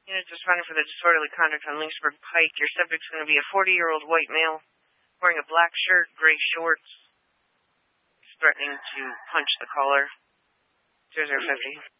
Units responding for the disorderly conduct on Lynchburg Pike. Your subject's going to be a 40-year-old white male wearing a black shirt, gray shorts. He's threatening to punch the caller. 0050.